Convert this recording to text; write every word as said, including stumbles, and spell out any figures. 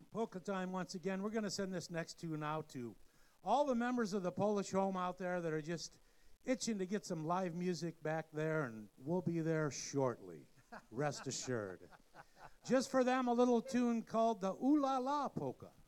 polka time once again. We're going to send this next tune out to all the members of the Polish Home out there that are just itching to get some live music back there, and we'll be there shortly, rest assured. Just for them, a little tune called the Ooh La La Polka.